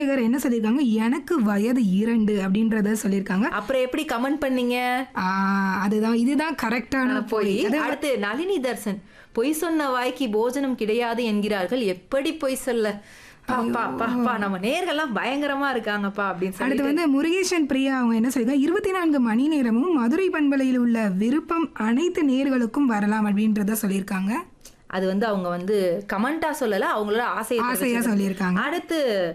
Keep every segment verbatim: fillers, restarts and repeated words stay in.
விநாயகர் என்ன சொல்லியிருக்காங்க, எனக்கு வயது இரண்டு அப்படின்றத சொல்லியிருக்காங்க. அப்புறம் எப்படி கமெண்ட் பண்ணீங்க? ஆ, அதுதான் இதுதான் கரெக்டான போய் பொய். அது அடுத்து நளினி தர்சன், பொய் சொன்ன வாய்க்கு போஜனம் கிடையாது என்கிறார்கள், எப்படி பொய் சொல்ல. பாப்பா பாப்பா நம்ம நேர்கள்லாம் பயங்கரமா இருக்காங்கப்பா அப்படின்னு அடுத்து சொல்லி வந்து முருகேசன் பிரியா அவங்க என்ன சொல்லியிருக்காங்க, இருபத்தி நான்கு மணி நேரமும் மதுரை பண்பலையில் உள்ள விருப்பம் அனைத்து நேர்களுக்கும் வரலாம் அப்படின்றத சொல்லியிருக்காங்க. அது வந்து அவங்க வந்து கமெண்டா சொல்லல, அவங்களோட ஆசையை ஆசையா தெரிவிச்சிருக்காங்க. சொல்லியிருக்காங்க. அடுத்து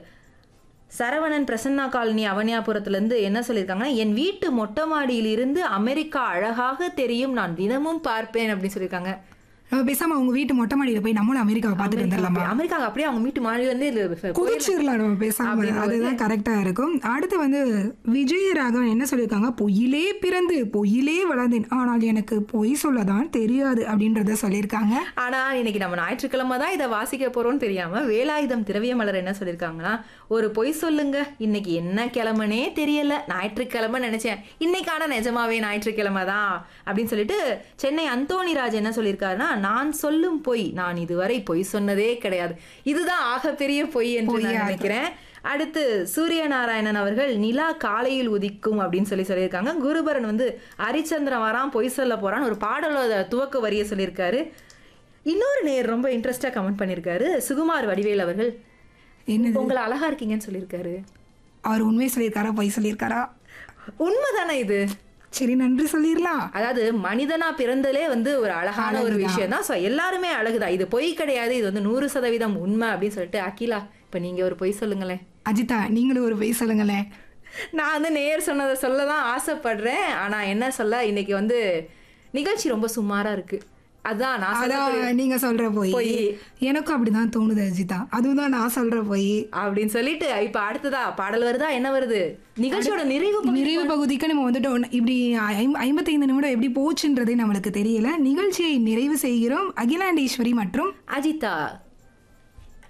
சரவணன் பிரசன்னா காலனி அவனியாபுரத்துல இருந்து என்ன சொல்லியிருக்காங்கன்னா, என் வீட்டு மொட்டை மாடியில் இருந்து அமெரிக்கா அழகாக தெரியும், நான் தினமும் பார்ப்பேன் அப்படின்னு சொல்லியிருக்காங்க. நம்ம பேசாம உங்க வீட்டு மொட்டை மாடியில போய் நம்மளும் அமெரிக்காவை பார்த்துட்டு வந்துடலாமா? அமெரிக்கா அப்படியே அவங்க வீட்டு மாடியில இருந்து இது குதிச்சிடலாம் நம்ம பேசாம, அதுதான் கரெக்டா இருக்கும். அடுத்து வந்து விஜயராகவன் என்ன சொல்லியிருக்காங்க, பொய்யிலே பிறந்து பொய்யிலே வளர்ந்தேன், ஆனால் எனக்கு பொய் சொல்லதான் தெரியாது அப்படின்றத சொல்லியிருக்காங்க. ஆனா இன்னைக்கு நம்ம ஞாயிற்றுக்கிழமை தான் இதை வாசிக்க போறோம்னு தெரியாம வேலாயுதம் திரவியமலர் என்ன சொல்லியிருக்காங்கன்னா, ஒரு பொய் சொல்லுங்க, இன்னைக்கு என்ன கிழமைனே தெரியல, ஞாயிற்றுக்கிழமை நினைச்சேன், இன்னைக்கான நிஜமாவே ஞாயிற்றுக்கிழமை தான் அப்படின்னு சொல்லிட்டு சென்னை அந்தோணிராஜ் என்ன சொல்லியிருக்காருன்னா, நான் சொல்லும் பொய், நான் இதுவரை பொய் சொன்னதே கிடையாது, இதுதான் ஆகப்பெரிய பொய் என்று நான் நினைக்கிறேன். அடுத்து சூரிய நாராயணன் அவர்கள் நிலா காலையில் உதிக்கும் அப்படின்னு சொல்லி சொல்லியிருக்காங்க. குருபரன் வந்து ஹரிச்சந்திரன் வரான் பொய் சொல்ல போறான்னு ஒரு பாடலோட துவக்க வரிய சொல்லியிருக்காரு. இன்னொரு நேர் ரொம்ப இன்ட்ரெஸ்டா கமெண்ட் பண்ணியிருக்காரு, சுகுமார் வடிவேல் அவர்கள், என்னது உங்களை அழகா இருக்கீங்கன்னு சொல்லியிருக்காரு. அவர் உண்மை சொல்லியிருக்காரா பொய் சொல்லியிருக்காரா? உண்மைதானே இது? சரி, நன்றி சொல்லிடலாம். அதாவது மனிதனா பிறந்தலே வந்து ஒரு அழகான ஒரு விஷயம் தான். ஸோ எல்லாருமே அழகுதான், இது பொய் கிடையாது, இது வந்து நூறு சதவீதம் உண்மை அப்படின்னு சொல்லிட்டு. அகிலா, இப்ப நீங்க ஒரு பொய் சொல்லுங்களேன். அஜிதா, நீங்களும் ஒரு பொய் சொல்லுங்களேன். நான் வந்து நேர் சொன்னதை சொல்ல தான் ஆசைப்படுறேன், ஆனா என்ன சொல்ல, இன்னைக்கு வந்து நிகழ்ச்சி ரொம்ப சுமாரா இருக்கு. அதான் நான் அதான் நீங்க சொல்ற பொய். பொய். எனக்கும் அப்படிதான் தோணுது அஜிதா, அதுவும் தான் நான் சொல்ற பொய் அப்படின்னு சொல்லிட்டு இப்ப அடுத்ததா பாடல் வருதா, என்ன வருது? நிகழ்ச்சியோட நிறைவு பகுதி. நிறைவு பகுதிக்கு நம்ம வந்துட்டோம். இப்படி ஐம்- ஐம்பத்தைந்து நிமிடம் எப்படி போச்சுன்றதே நம்மளுக்கு தெரியல. நிகழ்ச்சியை நிறைவு செய்கிறோம். அகிலாண்டேஸ்வரி மற்றும் அஜிதா.